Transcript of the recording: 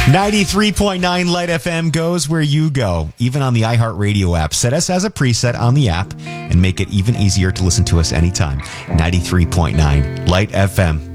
93.9 Light FM goes where you go, even on the iHeartRadio app. Set us as a preset on the app and make it even easier to listen to us anytime. 93.9 Light FM.